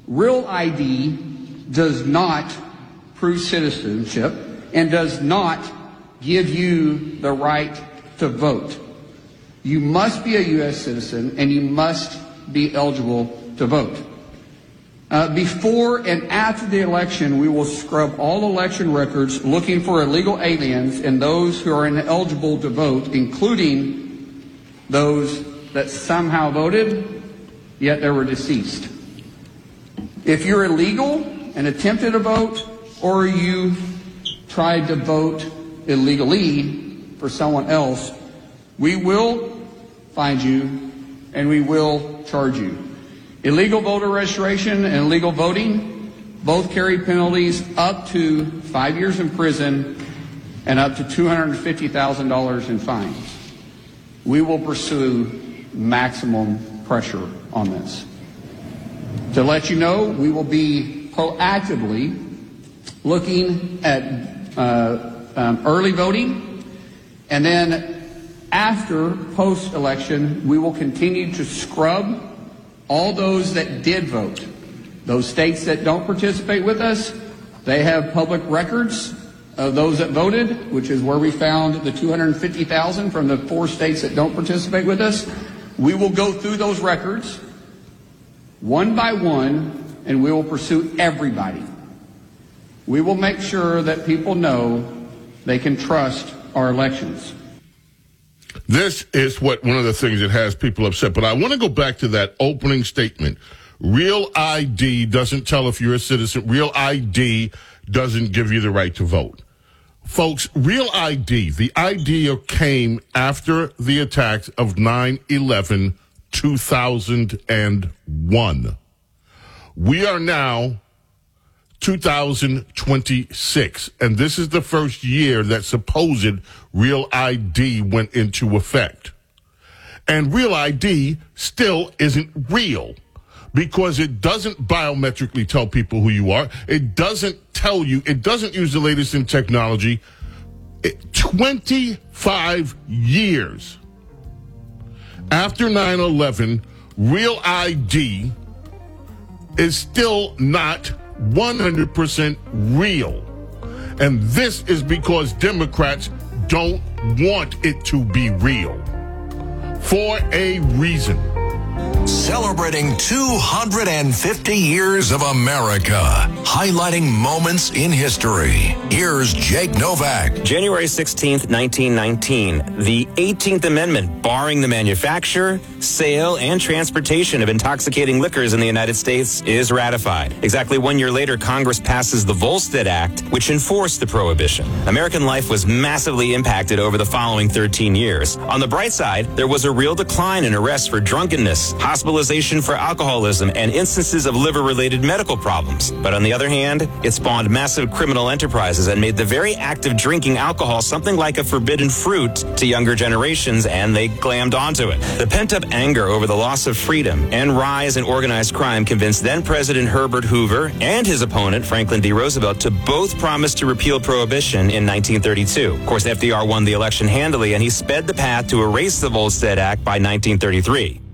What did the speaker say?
Real ID does not prove citizenship and does not give you the right to vote. You must be a U.S. citizen and you must be eligible to vote. Before and after the election, we will scrub all election records looking for illegal aliens and those who are ineligible to vote, including those that somehow voted, yet they were deceased. If you're illegal and attempted to vote, or you tried to vote illegally for someone else, we will find you and we will charge you. Illegal voter registration and illegal voting both carry penalties up to 5 years in prison and up to $250,000 in fines. We will pursue maximum pressure on this. To let you know, we will be proactively looking at early voting, and then after post-election, we will continue to scrub all those that did vote. Those states that don't participate with us, they have public records of those that voted, which is where we found the 250,000 from the 4 states that don't participate with us. We will go through those records one by one, and we will pursue everybody. We will make sure that people know they can trust our elections. This is one of the things that has people upset. But I want to go back to that opening statement. Real ID doesn't tell if you're a citizen. Real ID doesn't give you the right to vote. Folks, Real ID, the idea came after the attacks of 9/11, 2001. We are now 2026, and this is the first year that supposed Real ID went into effect. And Real ID still isn't real because it doesn't biometrically tell people who you are. It doesn't tell you, it doesn't use the latest in technology. 25 years after 9/11, Real ID is still not 100% real. And this is because Democrats don't want it to be real. For a reason. Celebrating 250 years of America, highlighting moments in history. Here's Jake Novak. January 16th, 1919, the 18th Amendment barring the manufacture, sale, and transportation of intoxicating liquors in the United States is ratified. Exactly 1 year later, Congress passes the Volstead Act, which enforced the prohibition. American life was massively impacted over the following 13 years. On the bright side, there was a real decline in arrests for drunkenness, hospitalization for alcoholism, and instances of liver-related medical problems. But on the other hand, it spawned massive criminal enterprises and made the very act of drinking alcohol something like a forbidden fruit to younger generations, and they glammed onto it. The pent-up anger over the loss of freedom and rise in organized crime convinced then-President Herbert Hoover and his opponent, Franklin D. Roosevelt, to both promise to repeal prohibition in 1932. Of course, FDR won the election handily, and he sped the path to erase the Volstead Act by 1933.